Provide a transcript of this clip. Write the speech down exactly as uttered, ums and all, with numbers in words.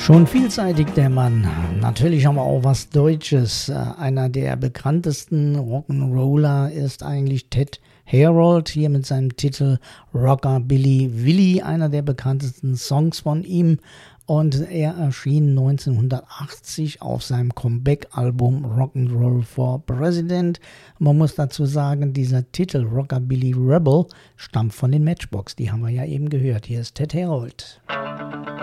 Schon vielseitig der Mann, natürlich aber auch was Deutsches. Einer der bekanntesten Rock'n'Roller ist eigentlich Ted Herold, hier mit seinem Titel Rockabilly Willie, einer der bekanntesten Songs von ihm. Und er erschien neunzehnhundertachtzig auf seinem Comeback-Album Rock'n'Roll for President. Man muss dazu sagen, dieser Titel Rockabilly Rebel stammt von den Matchbox, die haben wir ja eben gehört. Hier ist Ted Herold.